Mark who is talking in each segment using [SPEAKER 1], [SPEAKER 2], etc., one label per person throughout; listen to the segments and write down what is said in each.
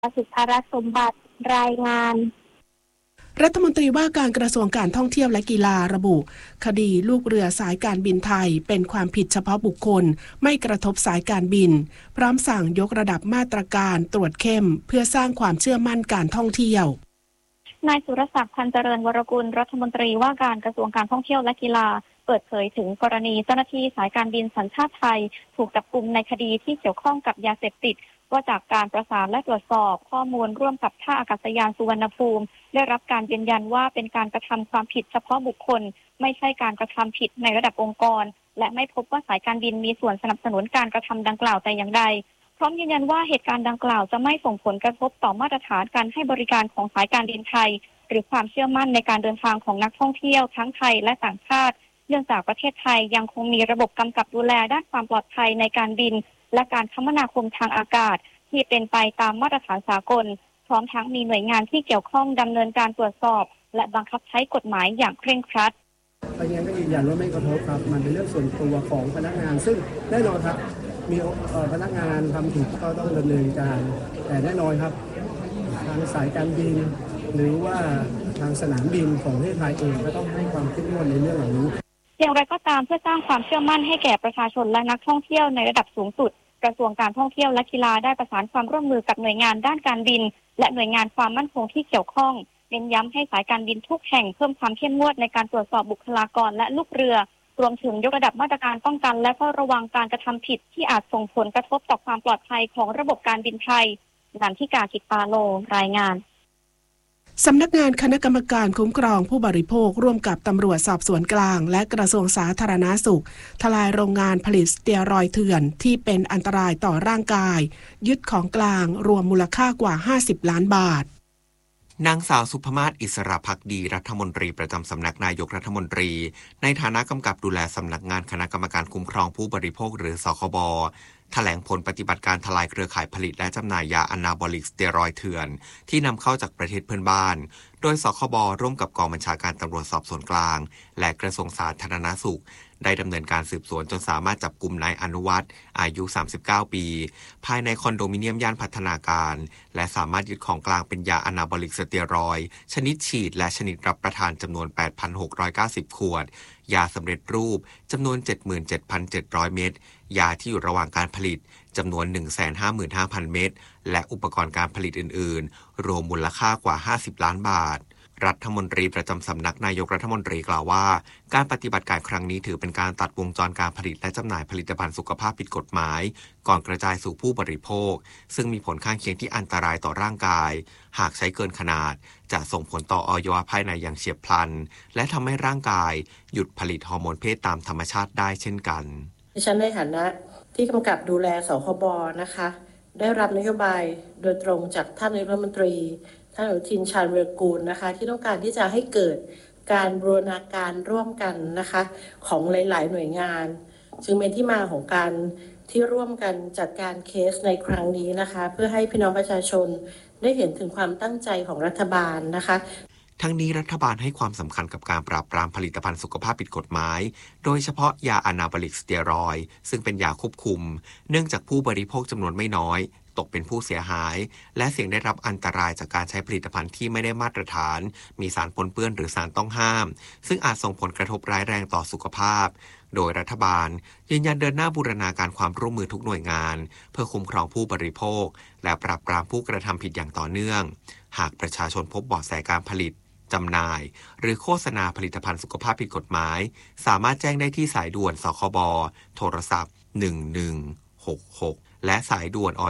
[SPEAKER 1] สุภรัตน์สมบัติรายงาน
[SPEAKER 2] รัฐมนตรีว่าการกระทรวงการท่องเที่ยวและกีฬาระบุคดีลูกเรือสายการบินไทยเป็นความผิดเฉพาะบุคคลไม่กระทบสายการบินพร้อมสั่งยกระดับมาตรการตรวจเข้มเพื่อสร้างความเชื่อมั่นการท่องเที่ยวน
[SPEAKER 1] ายสุรศักดิ์พันเจริญวรกุลรัฐมนตรีว่าการกระทรวงการท่องเที่ยวและกีฬาเปิดเผยถึงกรณีเจ้าหน้าที่สายการบินสัญชาติไทยถูกจับกุมในคดีที่เกี่ยวข้องกับยาเสพติดว่าจากการประสานและตรวจสอบข้อมูลร่วมกับท่าอากาศยานสุวรรณภูมิได้รับการยืนยันว่าเป็นการกระทำความผิดเฉพาะบุคคลไม่ใช่การกระทำผิดในระดับองค์กรและไม่พบว่าสายการบินมีส่วนสนับสนุนการกระทำดังกล่าวแต่อย่างใดพร้อมยืนยันว่าเหตุการณ์ดังกล่าวจะไม่ส่งผลกระทบต่อมาตรฐานการให้บริการของสายการบินไทยหรือความเชื่อมั่นในการเดินทางของนักท่องเที่ยวทั้งไทยและต่างชาติเนื่องจากประเทศไทยยังคงมีระบบกำกับดูแลด้านความปลอดภัยในการบินและการคมนาคมทางอากาศที่เป็นไปตามมาตรฐานสากลพร้อมทั้งมีหน่วยงานที่เกี่ยวข้องดำเนินการตรวจสอบและบังคับใช้กฎหมายอย่างเคร่งครัด
[SPEAKER 3] อันนี้ก็ยืนยันว่าไม่กระทบครับมันเป็นเรื่องส่วนตัวของพนักงานซึ่งแน่นอนครับมีพนักงานทำผิดก็ต้องดำเนินการแต่แน่นอนครับทางสายการบินหรือว่าทางสนามบินของประเทศไทยเองก็ต้องให้ความเข้มงวดในเรื่องเหล่านี้
[SPEAKER 1] อย่างไรก็ตามเพื่อสร้างความเชื่อมั่นให้แก่ประชาชนและนักท่องเที่ยวในระดับสูงสุดกระทรวงการท่องเที่ยวและกีฬาได้ประสานความร่วมมือกับหน่วยงานด้านการบินและหน่วยงานความมั่นคงที่เกี่ยวข้องเน้นย้ำให้สายการบินทุกแห่งเพิ่มความเข้มงวดในการตรวจสอบบุคลากรและลูกเรือรวมถึงยกระดับมาตรการป้องกันและเฝ้าระวังการกระทำผิดที่อาจส่งผลกระทบต่อความปลอดภัยของระบบการบินไทยนันทิกา กิจปาโลรายงาน
[SPEAKER 2] สำนักงานคณะกรรมการคุ้มครองผู้บริโภคร่วมกับตำรวจสอบสวนกลางและกระทรวงสาธารณสุขทลายโรงงานผลิตสเตียรอยด์เถื่อนที่เป็นอันตรายต่อร่างกายยึดของกลางรวมมูลค่ากว่า50ล้านบาท
[SPEAKER 4] นางสาวสุภมาศอิสระภักดีรัฐมนตรีประจำสำนักนายกรัฐมนตรีในฐานะกำกับดูแลสำนักงานคณะกรรมการคุ้มครองผู้บริโภคหรือสคบแถลงผลปฏิบัติการทลายเครือข่ายผลิตและจำหน่ายยาอนาบอลิกสเตียรอยด์เถื่อนที่นำเข้าจากประเทศเพื่อนบ้านโดยสคบร่วมกับกองบัญชาการตำรวจสอบสวนกลางและกระทรวงสาธารณสุขได้ดำเนินการสืบสวนจนสามารถจับกุมนายอนุวัฒน์อายุ39ปีภายในคอนโดมิเนียมย่านพัฒนาการและสามารถยึดของกลางเป็นยาอนาบอลิกสเตียรอยด์ชนิดฉีดและชนิดรับประทานจำนวน 8,690 ขวดยาสำเร็จรูปจำนวน 77,700 เม็ดยาที่อยู่ระหว่างการผลิตจำนวน 155,000 เม็ดและอุปกรณ์การผลิตอื่นๆรวมมูลค่ากว่า50ล้านบาทรัฐมนตรีประจำสำนักนายกรัฐมนตรีกล่าวว่าการปฏิบัติการครั้งนี้ถือเป็นการตัดวงจรการผลิตและจำหน่ายผลิตภัณฑ์สุขภาพผิดกฎหมายก่อนกระจายสู่ผู้บริโภคซึ่งมีผลข้างเคียงที่อันตรายต่อร่างกายหากใช้เกินขนาดจะส่งผลต่ออวัยวะภายในอย่างเฉียบพลันและทำให้ร่างกายหยุดผลิตฮอร์โมนเพศตามธรรมชาติได้เช่นกัน
[SPEAKER 5] ดิฉันในฐานะที่กำกับดูแลสคบนะคะได้รับนโยบายโดยตรงจากท่านนายกรัฐมนตรีท่านอนุทินชาญวีรกูลนะคะที่ต้องการที่จะให้เกิดการบูรณาการร่วมกันนะคะของหลายๆหน่วยงานจึงเป็นที่มาของการที่ร่วมกันจัดการเคสในครั้งนี้นะคะเพื่อให้พี่น้องประชาชนได้เห็นถึงความตั้งใจของรัฐบาลนะคะ
[SPEAKER 4] ทั้งนี้รัฐบาลให้ความสำคัญกับการปราบปรามผลิตภัณฑ์สุขภาพผิดกฎหมายโดยเฉพาะยาอนาบอลิกสเตียรอยด์ซึ่งเป็นยาควบคุมเนื่องจากผู้บริโภคจำนวนไม่น้อยตกเป็นผู้เสียหายและเสี่ยงได้รับอันตรายจากการใช้ผลิตภัณฑ์ที่ไม่ได้มาตรฐานมีสารปนเปื้อนหรือสารต้องห้ามซึ่งอาจส่งผลกระทบร้ายแรงต่อสุขภาพโดยรัฐบาลยืนยันเดินหน้าบูรณาการความร่วมมือทุกหน่วยงานเพื่อคุ้มครองผู้บริโภคและปราบปรามผู้กระทำผิดอย่างต่อเนื่องหากประชาชนพบเบาะแสการผลิตจำหน่ายหรือโฆษณาผลิตภัณฑ์สุขภาพผิดกฎหมายสามารถแจ้งได้ที่สายด่วนสคบโทรศัพท์1166และสายด่วนอย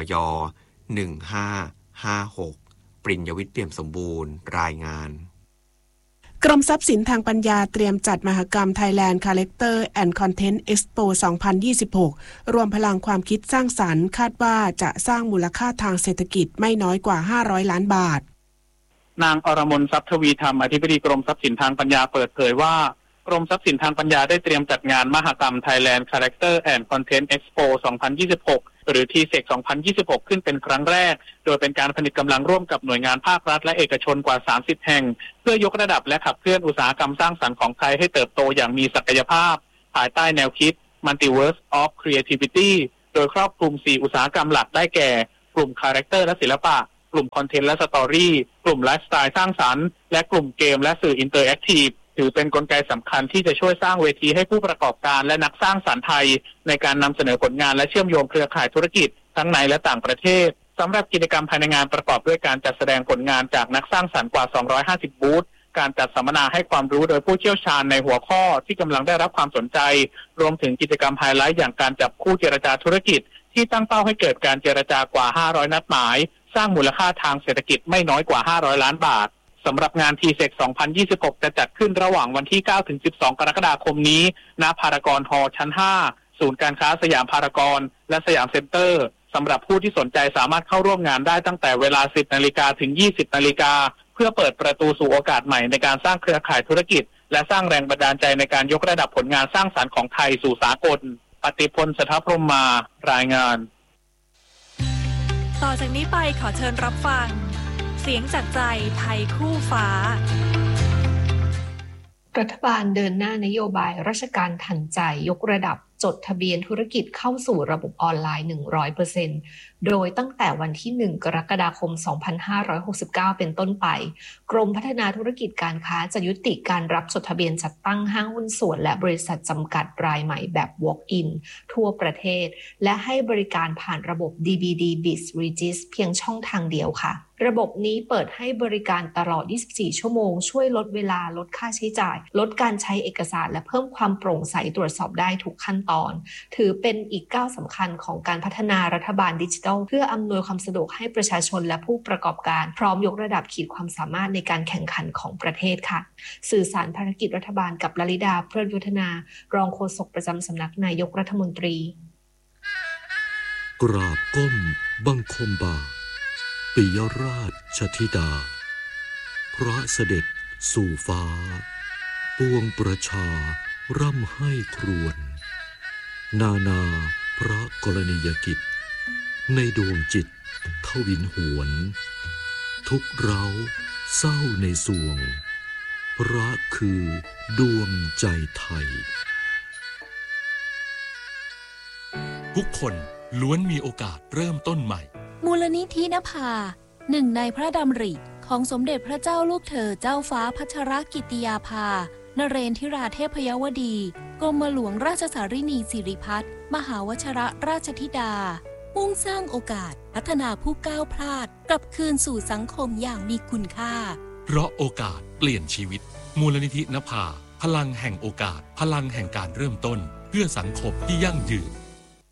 [SPEAKER 4] 1556 ปริญญวิทย์เปี่ยมสมบูรณ์รายงาน
[SPEAKER 2] กรมทรัพย์สินทางปัญญาเตรียมจัดมหกรรม Thailand Character and Content Expo 2026 รวมพลังความคิดสร้างสรรค์คาดว่าจะสร้างมูลค่าทางเศรษฐกิจไม่น้อยกว่า500ล้านบาท
[SPEAKER 6] นางอรมนทรัพย์ทวีธรรมอธิบดีกรมทรัพย์สินทางปัญญาเปิดเผยว่ากรมทรัพย์สินทางปัญญาได้เตรียมจัดงานมหกรรม Thailand Character and Content Expo 2026 หรือ TCEX 2026 ขึ้นเป็นครั้งแรกโดยเป็นการผลิตกำลังร่วมกับหน่วยงานภาครัฐและเอกชนกว่า30แห่งเพื่อยกระดับและขับเคลื่อนอุตสาหกรรมสร้างสรรค์ของไทยให้เติบโตอย่างมีศักยภาพภายใต้แนวคิด Multiverse of Creativity โดยครอบคลุม4อุตสาหกรรมหลักได้แก่กลุ่ม Character และศิลปะกลุ่มคอนเทนต์และสตอรี่กลุ่มไลฟ์สไตล์สร้างสรรค์และกลุ่มเกมและสื่ออินเตอร์แอคทีฟถือเป็นกลไกสำคัญที่จะช่วยสร้างเวทีให้ผู้ประกอบการและนักสร้างสรรค์ไทยในการนำเสนอผลงานและเชื่อมโยงเครือข่ายธุรกิจทั้งในและต่างประเทศสำหรับกิจกรรมภายในงานประกอบด้วยการจัดแสดงผลงานจากนักสร้างสรรค์กว่า250บูธการจัดสัมมนาให้ความรู้โดยผู้เชี่ยวชาญในหัวข้อที่กำลังได้รับความสนใจรวมถึงกิจกรรมไฮไลท์อย่างการจับคู่เจรจาธุรกิจที่ตั้งเป้าให้เกิดการเจรจากว่า500นัดหมายสร้างมูลค่าทางเศรษฐกิจไม่น้อยกว่า500ล้านบาทสำหรับงาน TSEC 2026 จะจัดขึ้นระหว่างวันที่ 9-12 กรกฎาคมนี้ณพารากอนฮอลล์ชั้น 5 ศูนย์การค้าสยามพารากอนและสยามเซ็นเตอร์สำหรับผู้ที่สนใจสามารถเข้าร่วมงานได้ตั้งแต่เวลา 10 นาฬิกาถึง 20 นาฬิกาเพื่อเปิดประตูสู่โอกาสใหม่ในการสร้างเครือข่ายธุรกิจและสร้างแรงบันดาลใจในการยกระดับผลงานสร้างสรรค์ของไทยสู่สากลปฏิพล สถพรหมมารายงาน
[SPEAKER 7] ต่อจากนี้ไปขอเชิญรับฟังเสียงจากใจไทยคู่ฟ้า
[SPEAKER 8] รัฐบาลเดินหน้านโยบายราชการทันใจยกระดับจดทะเบียนธุรกิจเข้าสู่ระบบออนไลน์ 100% โดยตั้งแต่วันที่ 1 กรกฎาคม 2569 เป็นต้นไปกรมพัฒนาธุรกิจการค้าจะยุติการรับจดทะเบียนจัดตั้งห้างหุ้นส่วนและบริษัทจำกัดรายใหม่แบบ Walk-in ทั่วประเทศและให้บริการผ่านระบบ DBD Biz Regis เพียงช่องทางเดียวค่ะระบบนี้เปิดให้บริการตลอด 24 ชั่วโมงช่วยลดเวลาลดค่าใช้จ่ายลดการใช้เอกสารและเพิ่มความโปร่งใสตรวจสอบได้ทุกขั้นตอนถือเป็นอีกก้าวสำคัญของการพัฒนารัฐบาลดิจิทัลเพื่ออำนวยความสะดวกให้ประชาชนและผู้ประกอบการพร้อมยกระดับขีดความสามารถในการแข่งขันของประเทศค่ะสื่อสารภารกิจรัฐบาลกับลลิดาเพลิดยุทธนารองโฆษกประจำสำนักนายกรัฐมนตรี
[SPEAKER 9] กราบก้มบังคมบาทปิยราชธิดาพระเสด็จสู่ฟ้าปวงประชาร่ำให้ครวญนาพระกรณียกิจในดวงจิตทวินหวนทุกเร้าเศร้าในสวงพระคือดวงใจไทย
[SPEAKER 10] ทุกคนล้วนมีโอกาสเริ่มต้นใหม่
[SPEAKER 7] มูลนิธินภาหนึ่งในพระดำริของสมเด็จพระเจ้าลูกเธอเจ้าฟ้าพัชรกิติยาภานเรนทิราเทพยวดีกรมหลวงราชสารินีสิริพัฒน์มหาวชรราชธิดามุ่งสร้างโอกาสพัฒนาผู้ก้าวพลาดกลับคืนสู่สังคมอย่างมีคุณค่า
[SPEAKER 10] เพราะโอกาสเปลี่ยนชีวิตมูลนิธินภาพลังแห่งโอกาสพลังแห่งการเริ่มต้นเพื่อสังคมที่ยั่งยืน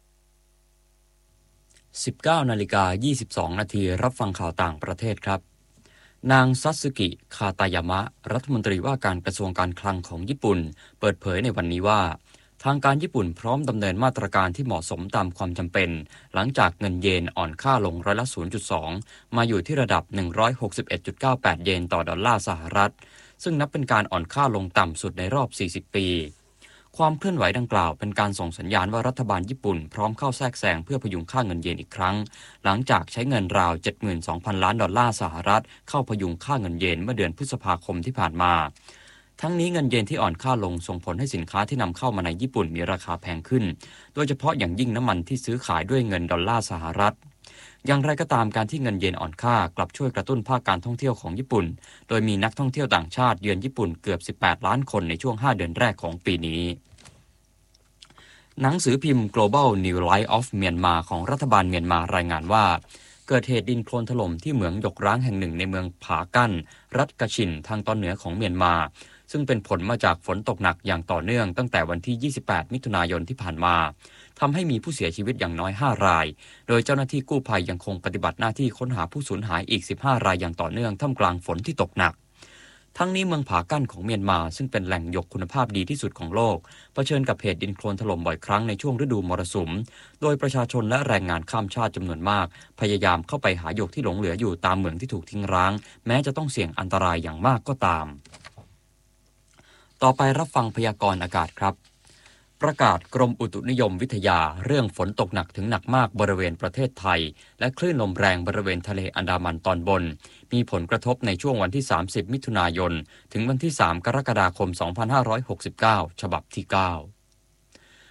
[SPEAKER 11] 19:22 นาทีรับฟังข่าวต่างประเทศครับนางซัตสึกิคาตายามะรัฐมนตรีว่าการกระทรวงการคลังของญี่ปุ่นเปิดเผยในวันนี้ว่าทางการญี่ปุ่นพร้อมดำเนินมาตรการที่เหมาะสมตามความจำเป็นหลังจากเงินเยนอ่อนค่าลงร้อยละ 0.2 มาอยู่ที่ระดับ 161.98 เยนต่อดอลลาร์สหรัฐซึ่งนับเป็นการอ่อนค่าลงต่ำสุดในรอบ 40 ปีความเคลื่อนไหวดังกล่าวเป็นการส่งสัญญาณว่ารัฐบาลญี่ปุ่นพร้อมเข้าแทรกแซงเพื่อพยุงค่าเงินเยนอีกครั้งหลังจากใช้เงินราว 72,000 ล้านดอลลาร์สหรัฐเข้าพยุงค่าเงินเยนเมื่อเดือนพฤษภาคมที่ผ่านมาทั้งนี้เงินเยนที่อ่อนค่าลงส่งผลให้สินค้าที่นำเข้ามาในญี่ปุ่นมีราคาแพงขึ้นโดยเฉพาะอย่างยิ่งน้ำมันที่ซื้อขายด้วยเงินดอลลาร์สหรัฐอย่างไรก็ตามการที่เงินเยนอ่อนค่ากลับช่วยกระตุ้นภาคการท่องเที่ยวของญี่ปุ่นโดยมีนักท่องเที่ยวต่างชาติเยือนญี่ปุ่นเกือบ18ล้านคนในช่วง5เดือนแรกของปีนี้หนังสือพิมพ์ Global New Light of Myanmar ของรัฐบาลเมียนมารายงานว่าเกิดเหตุดินโคลนถล่มที่เหมืองหยกร้างแห่งหนึ่งในเมืองผากั้นรัฐกะชินทางตอนเหนือของเมียนมาซึ่งเป็นผลมาจากฝนตกหนักอย่างต่อเนื่องตั้งแต่วันที่ 28 มิถุนายนที่ผ่านมาทำให้มีผู้เสียชีวิตอย่างน้อย5รายโดยเจ้าหน้าที่กู้ภัยยังคงปฏิบัติหน้าที่ค้นหาผู้สูญหายอีก15รายอย่างต่อเนื่องท่ามกลางฝนที่ตกหนักทั้งนี้เมืองผากั้นของเมียนมาซึ่งเป็นแหล่งหยกคุณภาพดีที่สุดของโลกเผชิญกับเหตุดินโคลนถล่มบ่อยครั้งในช่วงฤดูมรสุมโดยประชาชนและแรงงานข้ามชาติจำนวนมากพยายามเข้าไปหาหยกที่หลงเหลืออยู่ตามเหมืองที่ถูกทิ้งร้างแม้จะต้องเสี่ยงอันตรายอย่างมากก็ตามต่อไปรับฟังพยากรณ์อากาศครับประกาศกรมอุตุนิยมวิทยาเรื่องฝนตกหนักถึงหนักมากบริเวณประเทศไทยและคลื่นลมแรงบริเวณทะเลอันดามันตอนบนมีผลกระทบในช่วงวันที่30มิถุนายนถึงวันที่3กรกฎาคม2569ฉบับที่9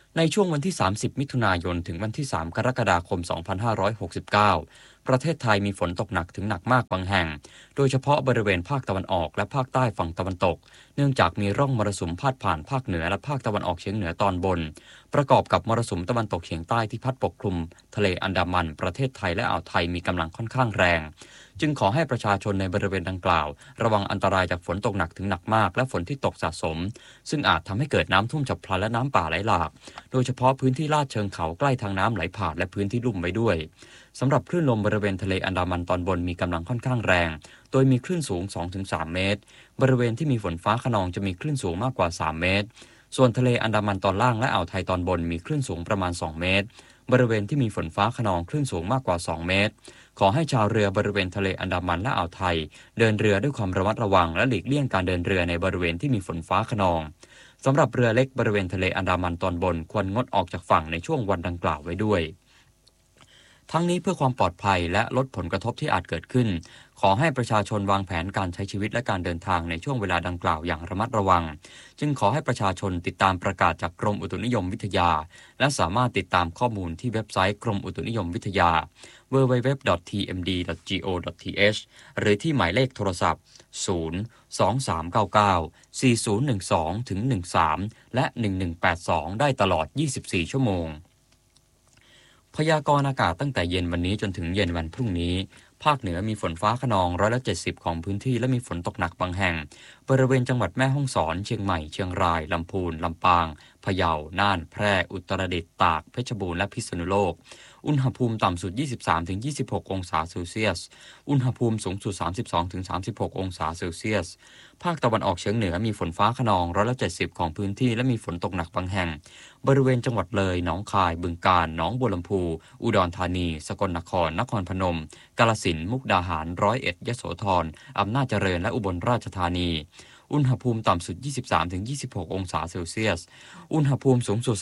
[SPEAKER 11] ในช่วงวันที่ 30 มิถุนายนถึงวันที่ 3 กรกฎาคม 2569 ประเทศไทยมีฝนตกหนักถึงหนักมากบางแห่ง โดยเฉพาะบริเวณภาคตะวันออกและภาคใต้ฝั่งตะวันตก เนื่องจากมีร่องมรสุมพาดผ่านภาคเหนือและภาคตะวันออกเฉียงเหนือตอนบน ประกอบกับมรสุมตะวันตกเฉียงใต้ที่พัดปกคลุมทะเลอันดามันประเทศไทยและอ่าวไทยมีกำลังค่อนข้างแรง จึงขอให้ประชาชนในบริเวณดังกล่าวระวังอันตรายจากฝนตกหนักถึงหนักมากและฝนที่ตกสะสมซึ่งอาจทำให้เกิดน้ำท่วมฉับพลันและน้ำป่าไหลหลากโดยเฉพาะพื้นที่ลาดเชิงเขาใกล้ทางน้ำไหลผ่านและพื้นที่ลุ่มไว้ด้วยสำหรับคลื่นลมบริเวณทะเลอันดามันตอนบนมีกำลังค่อนข้างแรงโดยมีคลื่นสูง 2-3 เมตรบริเวณที่มีฝนฟ้าคะนองจะมีคลื่นสูงมากกว่า 3 เมตรส่วนทะเลอันดามันตอนล่างและอ่าวไทยตอนบนมีคลื่นสูงประมาณ 2 เมตรบริเวณที่มีฝนฟ้าคะนองคลื่นสูงมากกว่า 2 เมตรขอให้ชาวเรือบริเวณทะเลอันดามันและอ่าวไทยเดินเรือด้วยความระมัดระวังและหลีกเลี่ยงการเดินเรือในบริเวณที่มีฝนฟ้าคะนองสำหรับเรือเล็กบริเวณทะเลอันดามันตอนบนควรงดออกจากฝั่งในช่วงวันดังกล่าวไว้ด้วยทั้งนี้เพื่อความปลอดภัยและลดผลกระทบที่อาจเกิดขึ้นขอให้ประชาชนวางแผนการใช้ชีวิตและการเดินทางในช่วงเวลาดังกล่าวอย่างระมัดระวังจึงขอให้ประชาชนติดตามประกาศจากกรมอุตุนิยมวิทยาและสามารถติดตามข้อมูลที่เว็บไซต์กรมอุตุนิยมวิทยา www.tmd.go.th หรือที่หมายเลขโทรศัพท์ 023994012-13 และ 1182 ได้ตลอด 24 ชั่วโมงพยากรณ์อากาศตั้งแต่เย็นวันนี้จนถึงเย็นวันพรุ่งนี้ภาคเหนือมีฝนฟ้าคะนอง170ของพื้นที่และมีฝนตกหนักบางแห่งบริเวณจังหวัดแม่ฮ่องสอนเชียงใหม่เชียงรายลำพูนลำปางพะเยาน่านแพร่อุตรดิตถ์ตากเพชรบูรณ์และพิษณุโลกอุณหภูมิต่ำสุด 23-26 องศาเซลเซียสอุณหภูมิสูงสุด 32-36 องศาเซลเซียสภาคตะวันออกเฉียงเหนือมีฝนฟ้าคะนอง170ของพื้นที่และมีฝนตกหนักบางแห่งบริเวณจังหวัดเลยหนองคายบึงกาฬหนองบัวลำพูอุดรธานีสกลนครนครพนมกาฬสินธุ์มุกดาหารร้อยเอ็ดยโสธรอำนาจเจริญและอุบลราชธานีอุณหภูมิต่ำสุด 23-26 องศาเซลเซียสอุณหภูมิสูงสุด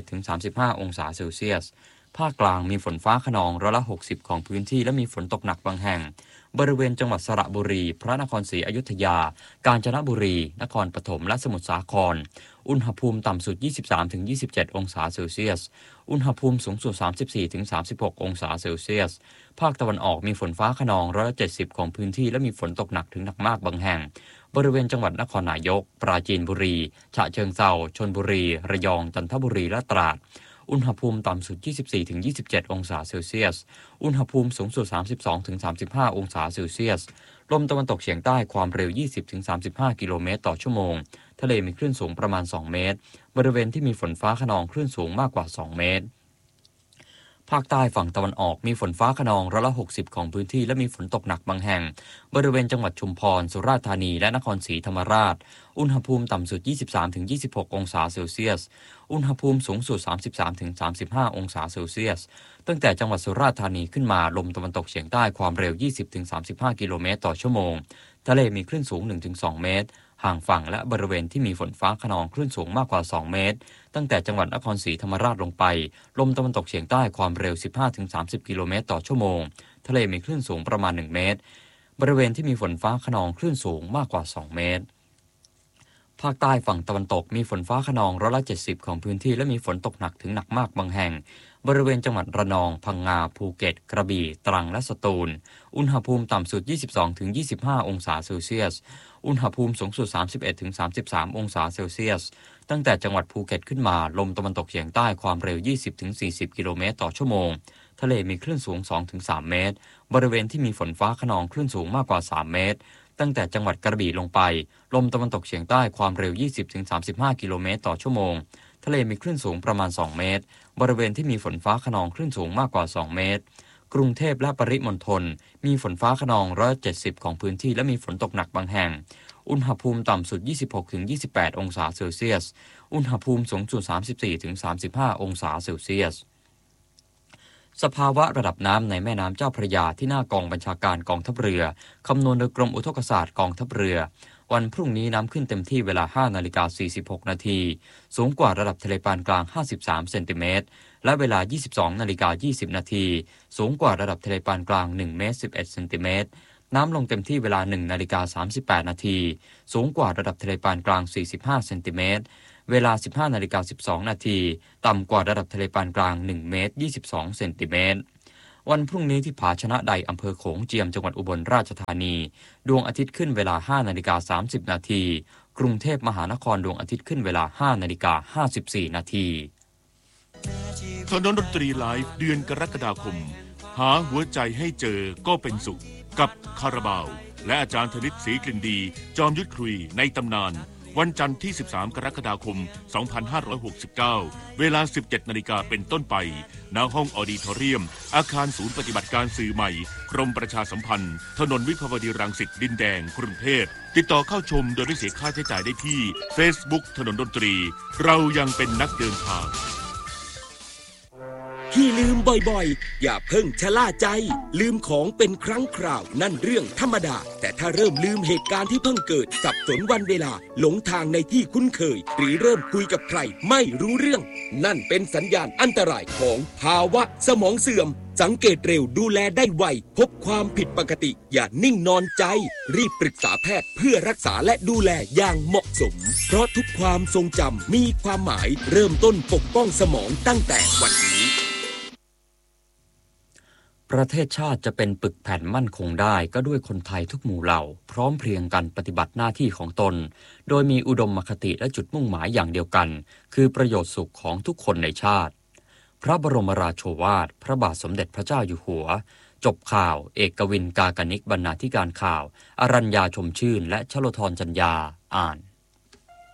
[SPEAKER 11] 31-35 องศาเซลเซียสภาคกลางมีฝนฟ้าคะนอง60%ของพื้นที่และมีฝนตกหนักบางแห่งบริเวณจังหวัดสระบุรีพระนครศรีอยุธยากาญจนบุรีนครปฐมและสมุทรสาครอุณหภูมิต่ำสุด 23-27 องศาเซลเซียสอุณหภูมิสูงสุด 34-36 องศาเซลเซียสภาคตะวันออกมีฝนฟ้าคะนอง170ของพื้นที่และมีฝนตกหนักถึงหนักมากบางแห่งบริเวณจังหวัดนครนายกปราจีนบุรีฉะเชิงเทราชลบุรีระยองจันทบุรีและตราดอุณหภูมิต่ำสุด 24-27 องศาเซลเซียสอุณหภูมิสูงสุด 32-35 องศาเซลเซียสลมตะวันตกเฉียงใต้ความเร็ว 20-35 กิโลเมตรต่อชั่วโมงทะเลมีคลื่นสูงประมาณ 2 เมตรบริเวณที่มีฝนฟ้าคะนองคลื่นสูงมากกว่า 2 เมตรภาคใต้ฝั่งตะวันออกมีฝนฟ้าคะนอง160ของพื้นที่และมีฝนตกหนักบางแห่งบริเวณจังหวัดชุมพรสุราษฎร์ธานีและนครศรีธรรมราชอุณหภูมิต่ำสุด 23-26 องศาเซลเซียสอุณหภูมิสูงสุด 33-35 องศาเซลเซียสตั้งแต่จังหวัดสุราษฎร์ธานีขึ้นมาลมตะวันตกเฉียงใต้ความเร็ว 20-35 กิโลเมตรต่อชั่วโมงทะเลมีคลื่นสูง 1-2 เมตรห่างฝั่งและบริเวณที่มีฝนฟ้าคะนองคลื่นสูงมากกว่า 2 เมตรตั้งแต่จังหวัดนครศรีธรรมราชลงไปลมตะวันตกเฉียงใต้ความเร็ว 15-30 กิโลเมตรต่อชั่วโมงทะเลมีคลื่นสูงประมาณ 1 เมตรบริเวณที่มีฝนฟ้าคะนองคลื่นสูงมากกว่า 2 เมตรภาคใต้ฝั่งตะวันตกมีฝนฟ้าคะนอง170ของพื้นที่และมีฝนตกหนักถึงหนักมากบางแห่งบริเวณจังหวัดระนองพังงาภูเก็ตกระบี่ตรังและสตูลอุณหภูมิต่ำสุด 22-25 องศาเซลเซียสอุณหภูมิสูงสุด 31-33 องศาเซลเซียสตั้งแต่จังหวัดภูเก็ตขึ้นมาลมตะวันตกเฉียงใต้ความเร็ว 20-40 กิโลเมตรต่อชั่วโมงทะเลมีคลื่นสูง 2-3 เมตรบริเวณที่มีฝนฟ้าคะนองคลื่นสูงมากกว่า 3 เมตรตั้งแต่จังหวัดกระบี่ลงไปลมตะวันตกเฉียงใต้ความเร็ว 20-35 กิโลเมตรต่อชั่วโมงทะเลมีคลื่นสูงประมาณ 2 เมตรบริเวณที่มีฝนฟ้าคะนองคลื่นสูงมากกว่า 2 เมตรกรุงเทพและปริมณฑลมีฝนฟ้าคะนอง170ของพื้นที่และมีฝนตกหนักบางแห่งอุณหภูมิต่ำสุด 26-28 องศาเซลเซียสอุณหภูมิสูงสุด 34-35 องศาเซลเซียสสภาวะระดับน้ำในแม่น้ำเจ้าพระยาที่หน้ากองบัญชาการกองทัพเรือคำนวณโดยกรมอุทกศาสตร์กองทัพเรือวันพรุ่งนี้น้ำขึ้นเต็มที่เวลา 5:46 นาทีสูงกว่าระดับทะเลปานกลาง53เซนติเมตรและเวลา 22:20 นาทีสูงกว่าระดับทะเลปานกลาง1 เมตร 11 เซนติเมตรน้ำลงเต็มที่เวลา 1:38 นาทีสูงกว่าระดับทะเลปานกลาง 45 เซนติเมตรเวลา 15:12 นาทีต่ำกว่าระดับทะเลปานกลาง 1 เมตร 22 เซนติเมตรวันพรุ่งนี้ที่ผาชนะใดอำเภอโขงเจียมจังหวัดอุบลราชธานีดวงอาทิตย์ขึ้นเวลา 5:30 นาทีกรุงเทพมหานครดวงอาทิตย์ขึ้นเวลา 5:54 นาที
[SPEAKER 12] ถนนดนตรีไลฟ์เดือนกรกฎาคมหาหัวใจให้เจอก็เป็นสุขกับคาราบาวและอาจารย์ธนิตศรีกลิ่นดีจอมยุทธคุยในตำนานวันจันทร์ที่ 13 กรกฎาคม 2569 เวลา 17 นาฬิกาเป็นต้นไปณห้องออดิทอเรียมอาคารศูนย์ปฏิบัติการสื่อใหม่กรมประชาสัมพันธ์ถนนวิภาวดีรังสิตดินแดงกรุงเทพติดต่อเข้าชมโดยไม่เสียค่าใช้จ่ายได้ที่ Facebook ถนนดนตรีเรายังเป็นนักเดินทาง
[SPEAKER 13] ที่ลืมบ่อยๆอย่าเพิ่งชะล่าใจลืมของเป็นครั้งคราวนั่นเรื่องธรรมดาแต่ถ้าเริ่มลืมเหตุการณ์ที่เพิ่งเกิดสับสนวันเวลาหลงทางในที่คุ้นเคยหรือเริ่มคุยกับใครไม่รู้เรื่องนั่นเป็นสัญญาณอันตรายของภาวะสมองเสื่อมสังเกตเร็วดูแลได้ไวพบความผิดปกติอย่านิ่งนอนใจรีบปรึกษาแพทย์เพื่อรักษาและดูแลอย่างเหมาะสมเพราะทุกความทรงจำมีความหมายเริ่มต้นปกป้องสมองตั้งแต่วันนี้
[SPEAKER 11] ประเทศชาติจะเป็นปึกแผ่นมั่นคงได้ก็ด้วยคนไทยทุกหมู่เหล่าพร้อมเพรียงกันปฏิบัติหน้าที่ของตนโดยมีอุดมคติและจุดมุ่งหมายอย่างเดียวกันคือประโยชน์สุขของทุกคนในชาติพระบรมราโชวาทพระบาทสมเด็จพระเจ้าอยู่หัวจบข่าวเอกวินกากนิกบรรณาธิการข่าวอรัญญาชมชื่นและชโลธรจัญญาอ่าน